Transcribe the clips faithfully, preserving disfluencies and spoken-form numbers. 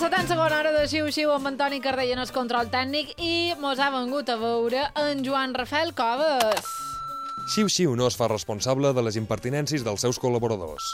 la tan segona hora de Xiu-Xiu amb Antoni Cardell en el control tècnic i mos ha vengut a veure en Joan Rafael Coves. Xiu-Xiu no es fa responsable de les impertinències dels seus col·laboradors.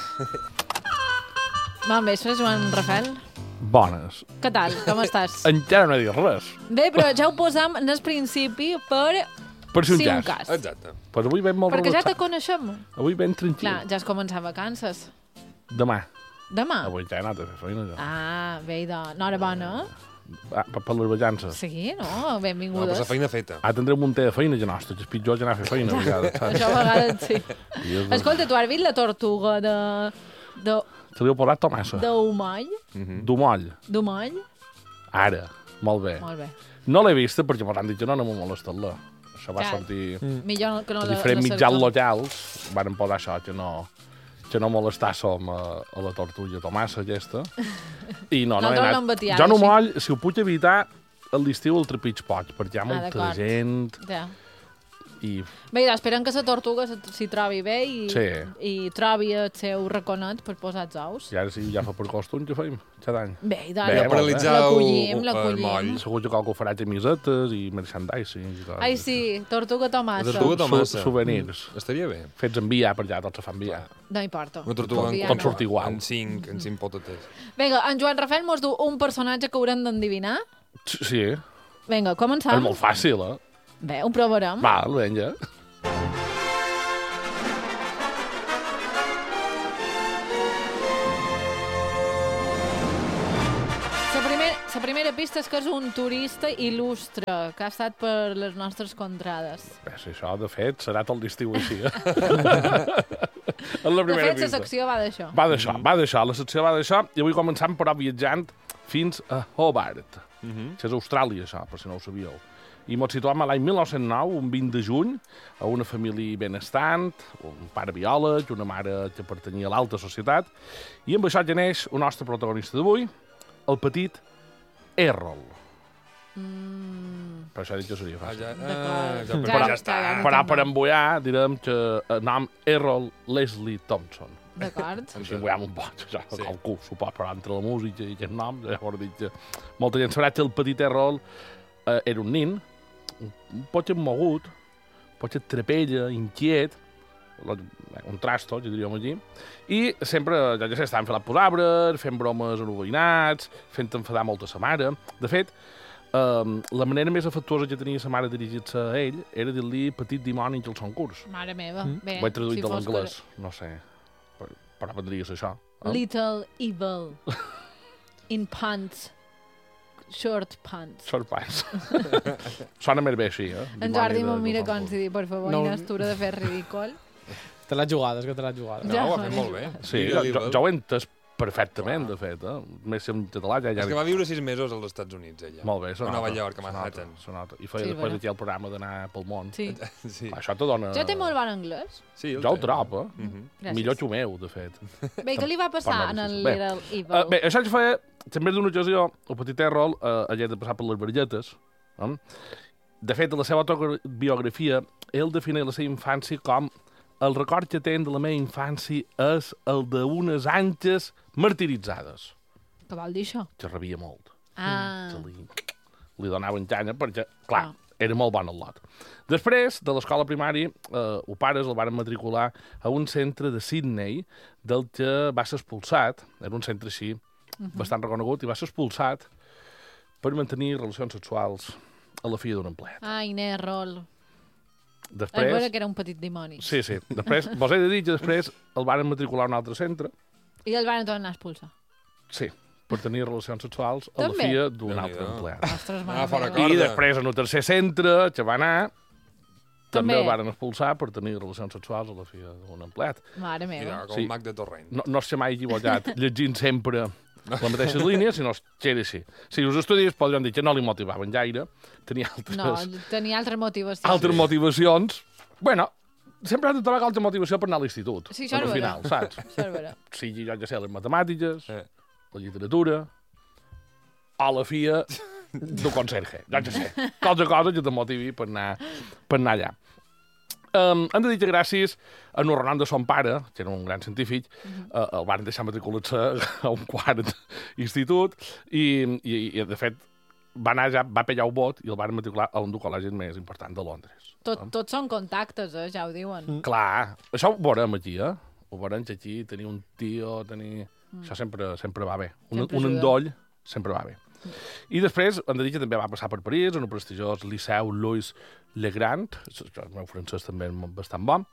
Bon vespre, Joan Rafael. Bones. Què tal? Com estàs? Encara no he dit res. Bé, però ja ho posam en el principi per, Per si un si un cas. cas. Exacte. Però avui ben molt Perquè ja te relaxat. coneixem. Avui ben tranquil. Clar, ja has començat vacances. Demà. Demà? Avui ja he anat a fer feina. Ja. Ah, bé, de... Nora bona. Ah, per, per les vacances. Sí, no? No, Benvingudes. però la feina feta. Ah, tindré un munter de feina, ja nostre, que és pitjor ja anar a fer feina a vegades, saps? Això a vegades sí. I és- Escolta, tu has vist la tortuga de... de... Se li heu posat Tomassa. d'Umoll? D'Umoll. D'Umoll? Ara. Molt bé. Molt bé. No l'he vista perquè m'han dit que no, no m'ha molestat-la. Això va Clar. sortir... Millor que no Els la, diferents la mitjans cerca. locals van posar això, que no, que no molestàssim a, a la tortuga Tomassa aquesta. I no, no he Nosaltres anat. l'hem batiat, Jo no així. moll, si ho puc evitar, a l'estiu el trepig poig, perquè hi ha Ah, molta d'acord. gent Ja. i... Bé, esperem que la tortuga se- s'hi trobi bé i, Sí. i trobi el seu raconet per posar els ous. I ara sí, ja fa per costum que feim, cada any. Bé, i tant. Bé, Ja molt paralitzar L'acollim, el l'acollim. moll. Segur que qualque farà camisetes i merchandising i tot. Ai, sí, tortuga Tomassa. La tortuga Tomassa. Su souvenirs. Estaria bé. Fets enviar per allà, tots se fan enviar. No importa. Una tortuga en, Ja Pot no. sortir igual. en cinc, en cinc potates. Vinga, en Joan Rafael mos du un personatge que haurem d'endevinar. Sí, és Vinga, començam. molt fàcil, eh? Bé, ho provarem. Val, vinga. La primera, la primera pista és que és un turista il·lustre que ha estat per les nostres contrades. Bé, si això, de fet, serà tot l'estiu així, eh? En la De primera fet, la pista. secció va d'això. Va d'això, va d'això, la secció va d'això, i avui començam, però, viatjant fins a Hobart, que és Austràlia, això, per si no ho sabíeu. I mos situam a l'any mil nou-cents nou, un vint de juny, a una família benestant, un pare biòleg, una mare que pertanyia a l'alta societat, i amb això ja neix el nostre protagonista d'avui, el petit Errol. Mm, Per això he dit que seria Ah, fàcil. ja, D'acord. ah, ja, Ja- però ja ja- està. ja- Però per embullar, direm que el nom Errol Leslie Thompson. D'acord. Així embullam un poc, això, Sí. sí. Qualcú s'ho pot, però entre la música i aquest nom, llavors dic que molta gent sabrà que el petit Errol eh, era un nin, un, un potser mogut, potser trapella, inquiet, la- un trasto, ja diríem allí, i sempre, ja, ja sé, estaven fent els arbres, fent bromes als veïnats, fent enfadar molt a sa mare. De fet, eh, la manera més afectuosa que tenia sa mare de dirigir-se a ell era dir-li petit dimoni que el son curs. Mare meva. Bé, Ho he traduït si de fos l'anglès, no sé, però, però vendria això. que- Little evil. In pants. Short pants. Short pants. Sona més bé així, eh? En Dimoni Jordi de- m'ho del mira son com curs. si dir, per favor, No. Inés, tu de fer ridícul. Te l'has jugada, és que te l'has jugada. No, Ja, ho ha fet vale. molt bé. Sí, Digue-li, jo, jo, Val. jo ho he entès perfectament, de fet, eh? Més si en català ja... ja... És que va viure sis mesos als Estats Units, ella. Molt bé, se A nota. Nova York, a se nota, Manhattan. se nota. I feia Sí, després vera. aquí el programa d'anar pel món. Sí. Sí, Clar, això te dona... Jo té molt bon anglès. sí el Jo ho té. trobo, eh? Mhm. Gràcies. Millor que el meu, de fet. Bé, què li va passar en el Bé. Little Evil? Uh, bé, això que feia, també d'una ocasió, el petit Errol uh, havia de passar per les vergetes. Eh? De fet, a la seva autobiografia, ell defineix la seva infància com el record que té de la meva infància és el d'unes anges martiritzades, Què vol dir això? que rebia molt. Ah, Que li, li donaven canya perquè, clar, Ah. era molt bon el lot. Després de l'escola primària, eh, els pares el van matricular a un centre de Sydney del que va ser expulsat, era un centre així, uh -huh. bastant reconegut, i va ser expulsat per mantenir relacions sexuals a la filla d'un empleat. ah, Inés Rol. És Després... vera que era un petit dimoni. Sí, sí. Després, vos he de dir que després el van matricular a un altre centre, I el van tornar a expulsar. sí, per tenir relacions sexuals a la També? filla d'un Déu-n'hi-do. altre empleat. Ostres, Ah, mare fora meva. corda. I després, en un tercer centre, que va anar, també, També. el van expulsar per tenir relacions sexuals a la filla d'un empleat. Mare meva. Mira, com Sí. el mag de Torrent. No, no s'ha mai equivocat llegint sempre les mateixes línies, sinó que era així. Si us estudis podríem dir que no li motivaven gaire, tenia altres, No, tenia altres motivacions. altres motivacions. Bueno, sempre has de trobar altra motivació per anar a l'institut. Sí, això al és final, saps? Això és vera. Sigui, jo ja sé, les matemàtiques, Eh. la literatura, o la filla del conserge. Jo ja sé. Cosa, cosa que te motivi per anar, per anar allà. Um, hem de dir que gràcies a en Ronan de son pare, que era un gran científic, uh, el van deixar matricular-se a un quart institut i, i, i de fet, va anar ja, va pellar un vot i el van matricular a un dels col·legis més importants de Londres. Tot, tots són contactes, eh? Ja ho diuen. Mm. Clar, això ho veurem aquí, eh? Ho veurem que aquí tenir un tio, tenir... Mm. Això sempre, sempre va bé. Un, Sempre un ajuda. endoll sempre va bé. Mm. I després, hem de dir que també va passar per París, en un prestigiós liceu Louis Le Grand, el meu francès també és bastant bon,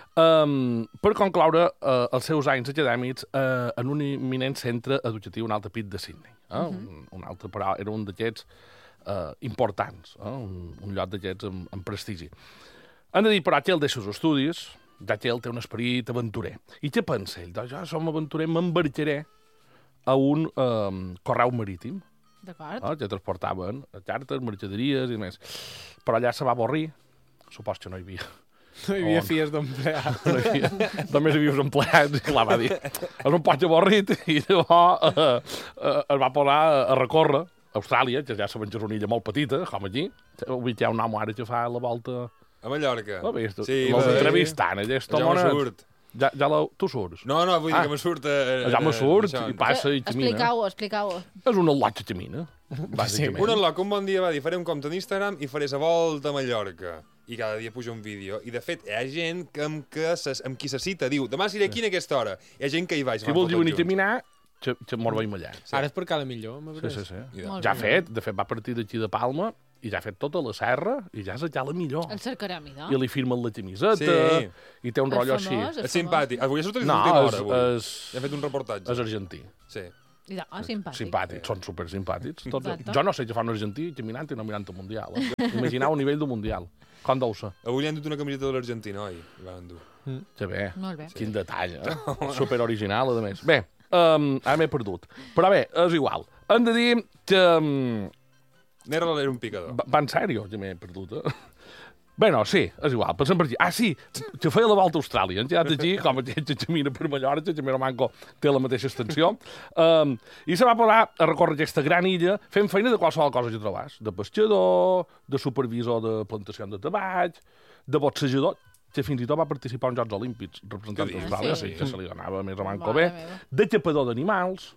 um, per concloure uh, els seus anys acadèmics uh, en un imminent centre educatiu, un altre pit de Sydney. Eh? Uh -huh. un, un altre, però era un d'aquests uh, importants, eh? un, un lloc d'aquests amb, amb prestigi. Han de dir, però, que ell deixa els estudis, ja que ell té un esperit aventurer. I què pensa ell? Doncs jo som aventurer, m'embarcaré a un um, correu marítim, D'acord. eh? que transportaven xartes, mercaderies i més. Però allà se va avorrir, supos que no hi havia. No hi havia On? fies d'empleat. No hi havia. Només hi havia uns empleats, i clar, va dir, és un poc avorrit, i llavors eh, eh, es va posar a, a recórrer a Austràlia, que ja saben que és una illa molt petita, com aquí. Avui hi ha un home ara que fa la volta... A Mallorca. Ho has vist? Sí, L'has va bé. entrevistant, aquest Ja home... me surt. Ja, ja la... Tu surts? No, no, vull dir Ah. que me surt... Eh, Ja me surt això. i passa i camina. Expliqueu-ho, expliqueu-ho. És un al·lot que camina, bàsicament. Un enloc un bon dia va dir, faré un compte d'Instagram i faré la volta a Mallorca. I cada dia puja un vídeo. I, de fet, hi ha gent que amb, que se, amb qui se cita, diu, demà seré aquí en aquesta hora. Hi ha gent que hi va i se Si van vols fotre venir a junts. caminar, que, que mos veiem allà. Sí. Ara és per cala millor, m'ha Sí, sí, sí. I Molt Ja ha bé. fet, de fet, va partir d'aquí de Palma i ja ha fet tota la serra i ja és allà la millor. El cercarem, no? I li firmen la camiseta Sí. i té un És rotllo així. famós, És simpàtic. Avui ha sortit No, l'última és, hora, avui. és, He fet un reportatge. és argentí. Sí. I, ah, simpàtic. Simpàtics, són super simpàtics. Tots. Exacte. Jo no sé què fa un argentí caminant i no mirant el Mundial. Eh? Imagineu un nivell de Mundial. Com deu ser? Avui li han dut una camiseta de l'Argentina, oi? Li van dur. Que bé. Molt bé. Quin detall, eh? Super original, a més. Bé, um, ara m'he perdut. Però bé, és igual. Hem de dir que... Um, Nerl era un picador. va, va en sèrio, que m'he perdut, eh? Bé, no, sí, és igual. Pensem per aquí. Ah, sí, que feia la volta a Austràlia. Hem quedat aquí, com aquell que camina per Mallorca, que Mero Manco té la mateixa extensió. Um, I se va posar a recórrer aquesta gran illa fent feina de qualsevol cosa que trobàs. De pescador, de supervisor de plantació de tabac, de boxejador, que fins i tot va participar en Jocs Olímpics representant Què dius? d'Austràlia, Sí. sí, que se li donava més a Manco Mare bé. meva. De xapador d'animals,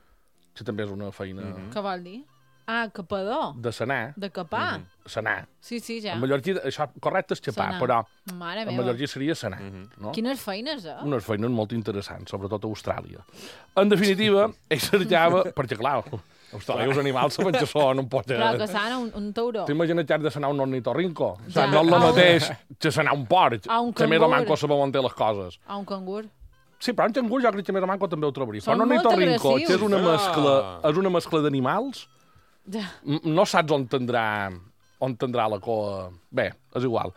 que també és una feina Què vol dir? Ah, capador. de sanar. De capar. Sanar. Sí, sí, ja. En mallorquí, això correcte és xapar, Sanar. però Mare en meva. mallorquí seria sanar. No? Quines feines, eh? Unes feines molt interessants, sobretot a Austràlia. En definitiva, ell cercava... Perquè, clar, a Austràlia els animals saben que són un poc... Però que sana un, un tauró. T'imagines que has de sanar un ornitorrinco? O Ja. sigui, no és el A un- mateix que sanar un porc. A un que més o cangur. manco sabeu on té les coses. A un cangur. Sí, però un cangur jo crec que més o manco també ho trobaria. Són Però un molt ornitorrinco, que és agressius. una Ah. mescla, és una mescla d'animals, Ja. M- no saps on tindrà, on tindrà la coa. Bé, és igual.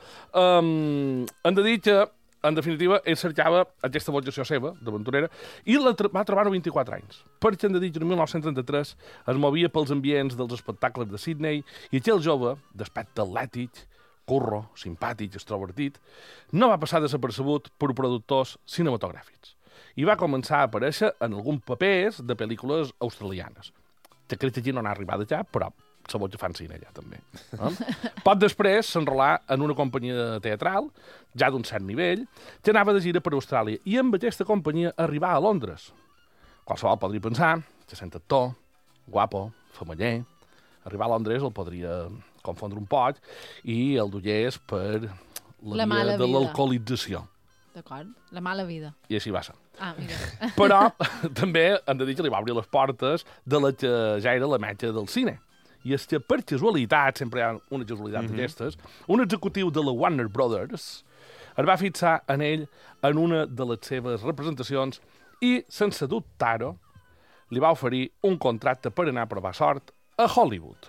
Um, hem de dir que, en definitiva, ell cercava aquesta vocació seva, d'aventurera, i la tra va trobar a vint-i-quatre anys. Perquè hem de dir que en mil nou-cents trenta-tres es movia pels ambients dels espectacles de Sydney i aquell jove, d'aspecte atlètic, curro, simpàtic, extrovertit, no va passar desapercebut per productors cinematogràfics. I va començar a aparèixer en alguns papers de pel·lícules australianes. Que crec que aquí no n'ha arribat ja, però sabeu que fan cine ja, també. Eh? Poc després s'enrolà en una companyia teatral, ja d'un cert nivell, que anava de gira per Austràlia, i amb aquesta companyia arribà a Londres. Qualsevol podria pensar que sent actor, guapo, famaller, arribar a Londres el podria confondre un poc i el dugués per la, La via mala de vida. l'alcoholització. D'acord. La mala vida. I així va ser. Ah, mira. Però també hem de dir que li va obrir les portes de la que ja era la metge del cine. I és que, per casualitat, sempre hi ha una casualitat d'aquestes, un executiu de la Warner Brothers es va fixar en ell en una de les seves representacions i, sense dubtar-ho, li va oferir un contracte per anar a provar sort a Hollywood.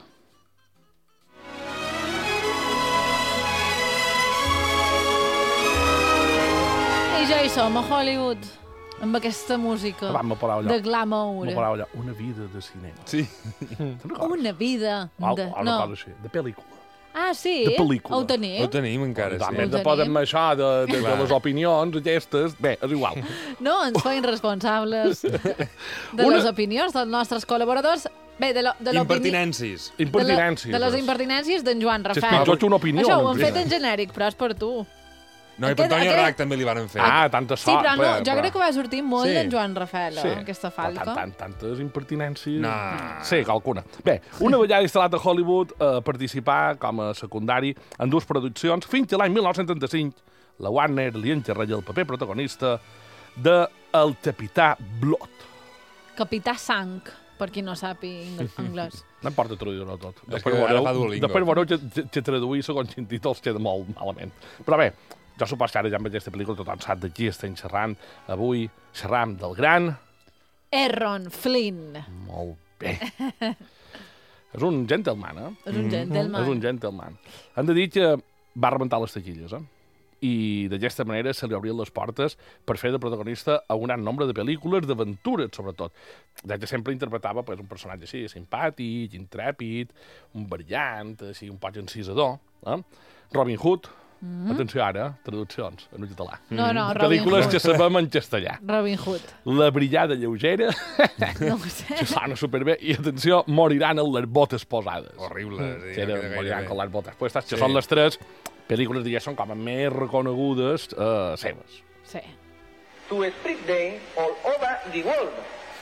I ja hi som, a Hollywood, amb aquesta música Vam a parar allò. de glamour. Una paraula, una vida de cinema. Sí. Te'n recordes? Una vida Al- de... Una cosa així, de pel·lícula. Ah, sí? De pel·lícula. Ho tenim? Ho tenim encara, També sí. Ho de poden tenim. això de, de, de Clar. les opinions aquestes. Bé, és igual. No ens feien responsables de Una- les opinions dels nostres col·laboradors. Bé, de, lo, de l'opini- Impertinències. De, la, Impertinències. de les impertinències d'en Joan Que és Rafel. pitjor que una opinió. Això ho en han fet primer. en genèric, però és per tu. No, i per Aquest- Antonio aquest- Rac també li van fer. Ah, tanta Sí, sort. però no, jo però- crec que va sortir molt Sí. d'en Joan Rafael, Sí. eh, aquesta falca. Però tant, tant, tantes impertinències... No. Sí, qualcuna. Bé, una vegada instal·lat a Hollywood, eh, participar com a secundari en dues produccions, fins que l'any mil nou-cents setanta-cinc la Warner li encarrega el paper protagonista de El Capità Blood. Capità Sang, per qui no sàpiga ing- anglès. No em porta traduir-ho tot. És que ara fa Duolingo. després veureu que, que, que traduir segons quins títols queda molt malament. Però bé, jo suposo que ara ja amb aquesta pel·lícula tothom sap de qui estem xerrant. Avui xerram del gran... Errol Flynn. Molt bé. És un gentleman, eh? És un gentleman. És un gentleman. Han de dir que va rebentar les taquilles, eh? I d'aquesta manera se li obrien les portes per fer de protagonista a un gran nombre de pel·lícules d'aventures, sobretot. Ja que sempre interpretava pues, un personatge així, simpàtic, intrèpid, un brillant, així, un poc encisador. Eh? Robin Hood, mm -hmm. atenció ara, traduccions en català. No, no, Robin Pel·lícules Hood. que sabem en castellà. Robin Hood. La brillada lleugera, No ho sé. que sona superbé, i atenció, moriran amb les botes posades. Horrible. Sí, Que era, no queda moriran gaire amb bé. les botes posades, que Sí. són les tres pel·lícules, diguéssim, com a més reconegudes eh, seves. Sí. to spread them all over the world.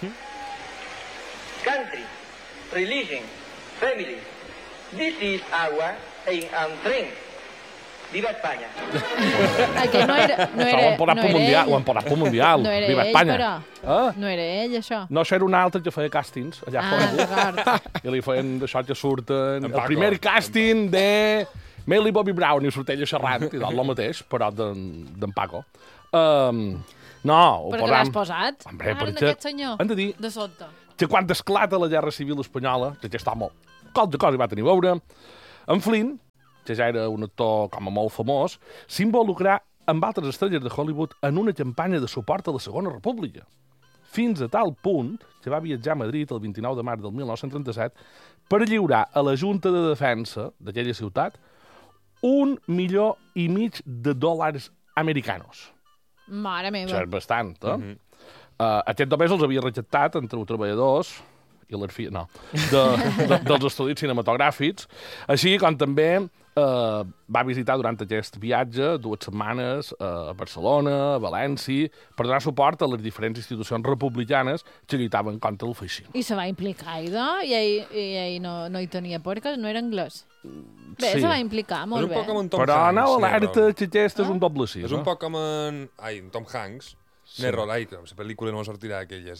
Country, religion, family. This is our aim and trend. Viva España. El que no era, no Això ho era, hem posat no pel era mundial, ell. ho hem posat pel mundial. No era Viva ell, Espanya. però. Ah? No era ell, això. No, això era un altre que feia càstings allà Ah, fora. d'acord. I li feien d'això que surten... En El Paco. primer càsting de Millie Bobby Brown, i sortella xerrant, i tot el mateix, però d'en d'en Paco. Um, no, ho Per què posam... l'has posat? Hombre, Ara, perquè- aquest senyor, Hem de dir de sota. que quan esclata la Guerra Civil Espanyola, que aquest home qualque cosa hi va tenir a veure, en Flynn, que ja era un actor com a molt famós, s'involucrà amb altres estrelles de Hollywood en una campanya de suport a la Segona República. Fins a tal punt que va viatjar a Madrid el vint-i-nou de març del mil nou-cents trenta-set per lliurar a la Junta de Defensa d'aquella ciutat un milió i mig de dòlars americanos. Mare meva. Això és bastant, eh? Mm -hmm. uh, aquest només els havia rejectat entre els treballadors i les filles, no, de, de, dels estudis cinematogràfics, així com també uh, va visitar durant aquest viatge dues setmanes uh, a Barcelona, a València, per donar suport a les diferents institucions republicanes que lluitaven contra el feixisme. I se va implicar, idò? I ell, i ell no, no hi tenia por, que no era anglès. Bé, Sí. se va implicar, És molt un bé. poc com en Tom Però Hanks. aneu alerta Nerol. que aquest és un doble sis. És un poc com en... Ai, en Tom Hanks. Sí. Nerol, ai, que la pel·lícula no sortirà aquella.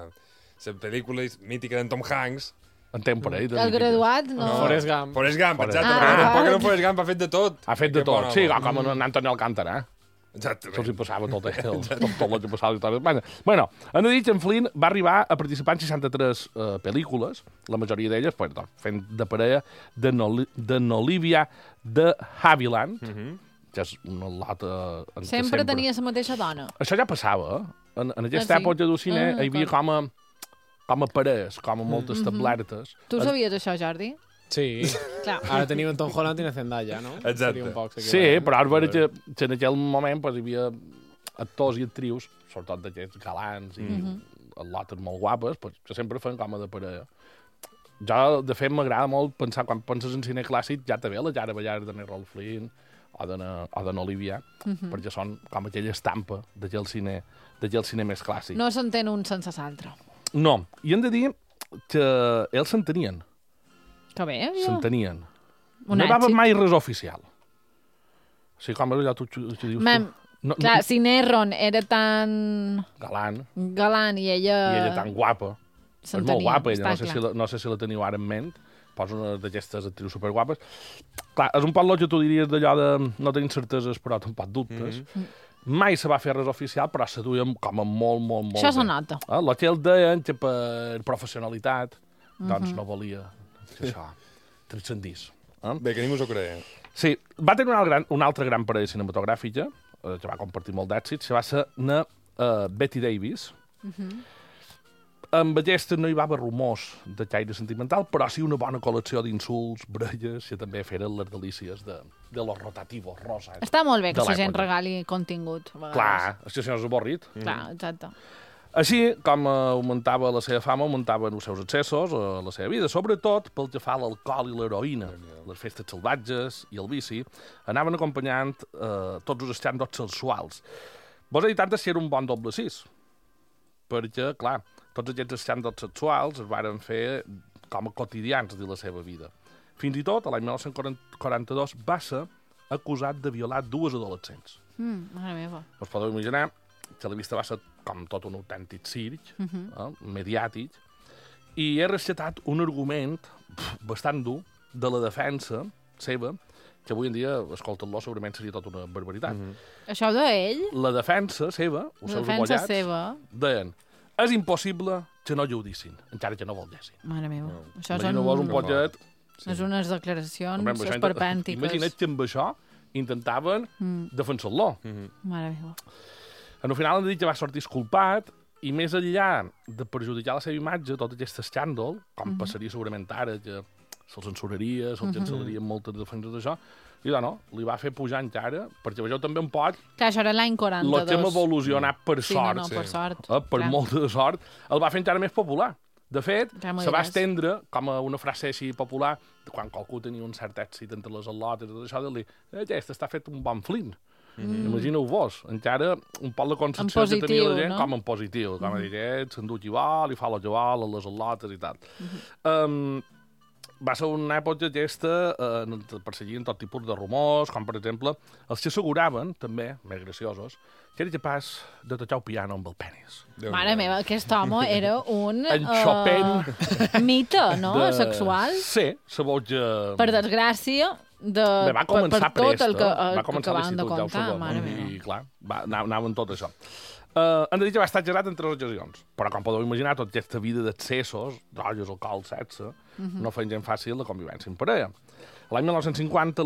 La pel·lícula mítica d'en Tom Hanks. En temps per ell. de El mítiques. graduat, no. No. Forrest Gump. Forrest Gump, Forrest exacte. Gump. Ah, Ah. un poc en Forrest Gump ha fet de tot. Ha fet de Que tot. bon Sí, home. com en Antonio Alcántara, eh? Exactament. Se'ls hi passava tot el, tot, tot el que passava a l'història d'Espanya. Bueno, hem de dir que en Flynn va arribar a participar en seixanta-tres uh, pel·lícules, la majoria d'elles pues, doncs, fent de parella de, Nol de Nolivia de Havilland, mm -hmm. que és una lata... En què Sempre tenia la mateixa dona. Això ja passava, eh? En, en aquesta Ah, sí? època del cine Ah, hi havia d'acord. com a, com a parelles, com a moltes mm -hmm. establertes. Tu sabies això, Jordi? Sí. Clar. Ara tenim en Tom Holland i una Zendaya, no? Exacte. Seria un poc, Sí, però ara veure que, que en aquell moment pues, hi havia actors i actrius, sobretot d'aquests galants i mm -hmm. lotes molt guapes, pues, que sempre fan com a de parella. Jo, de fet, m'agrada molt pensar, quan penses en cine clàssic, ja te ve la Jara Ballar de Nerol Flynn o de, o de Olivia, mm -hmm. perquè són com aquella estampa d'aquell cine, d'aquell cine més clàssic. No s'entén un sense l'altre. No, i hem de dir que ells s'entenien, Que bé, jo. s'entenien. Un no hi va haver èxit. mai res oficial. O sigui, com allò tu, tu, tu dius... Mem, tu, no, Clar, no, si Nerron era tan galant, galant i ella... i ella tan guapa. És molt s'entenia, guapa, ella. està No sé, si clar. la, no sé si la teniu ara en ment. Posa una d'aquestes actrius superguapes. Clar, és un poc el que tu diries d'allò de no tenir certeses, però un poc dubtes. Mm -hmm. Mai se va fer res oficial, però se duien com a molt, molt, molt Això se bé. nota. Eh? El que ells deien que per professionalitat doncs no volia que això transcendís. Eh? Bé, que ningú s'ho creia. Sí, va tenir una, gran, una altra gran parella cinematogràfica, eh, que va compartir molt d'èxit, que va ser na uh, Betty Davis. Uh -huh. Amb aquesta no hi va haver rumors de caire sentimental, però sí una bona col·lecció d'insults, brelles, que també feren les delícies de, de los rotativos rosas. Està molt bé que de la gent l'època. regali contingut. a vegades. Clar, és que si no és avorrit. Clar, exacte. Així, com augmentava la seva fama, augmentaven els seus accessos a la seva vida, sobretot pel que fa a l'alcohol i l'heroïna. Les festes salvatges i el vici anaven acompanyant eh, tots els escàndols sexuals. Vos he dit antes si era un bon doble sis, perquè, clar, tots aquests escàndols sexuals es varen fer com a quotidians de la seva vida. Fins i tot, l'any dinou quaranta-dos, va ser acusat de violar dues adolescents. Mm, mare meva. Us podeu imaginar que la vista va ser com tot un autèntic circ, uh -huh. eh, mediàtic, i he rescatat un argument pf, bastant dur de la defensa seva, que avui en dia, escoltant-lo, segurament seria tot una barbaritat. Uh -huh. Això ho deia ell? La defensa seva, els La seus defensa abollats, seva. deien és impossible que no llaudissin, encara que no volguessin. Mare meva. No. Això Imagineu-vos són... un pollet... Sí. És unes declaracions Hombre, això, esperpèntiques. imagina't que amb això intentaven mm. defensar-lo. Mm -hmm. Mare meva. En el final han dit que va sortir esculpat i més enllà de perjudicar la seva imatge, tot aquest escàndol, com mm -hmm. passaria segurament ara, que se'l censuraria, se'l cancel·larien mm -hmm. moltes defenses d'això, i no, li va fer pujar encara, perquè vegeu també un poc... Clar, això era l'any quaranta-dos. El que hem evolucionat per sí, sort, no, no, per sort. Eh, per Clar. molta de sort, el va fer encara més popular. De fet, ja se va estendre com a una frase així popular, quan qualcú tenia un cert èxit entre les al·lotes i tot això, de dir, eh, aquest està fet un bon flint. Mm. Imagineu-vos, encara un poc la concepció positiu, que tenia la gent no? com en positiu, com mm. a dir, eh, s'endú qui vol, i fa el que vol, a les al·lotes i tal. Mm -hmm. um, va ser una època aquesta, eh, perseguien tot tipus de rumors, com per exemple, els que asseguraven, també, més graciosos, que era capaç de tocar el piano amb el penis. Mare meva, aquest home era un... En Chopin... Uh, mite, no?, de... sexual. Sí, se vol que... Per desgràcia, de... Bé, va començar per, per tot prest, el que, el, va començar que van de l'institut, ja ho contar, sabem, mare meva. i clar, va, anaven tot això. Uh, han de dir que va estar exagerat entre les ocasions, però com podeu imaginar, tota aquesta vida d'excessos, drogues, alcohol, sexe, uh -huh. no feien gent fàcil la convivència en parella. L'any dinou cinquanta,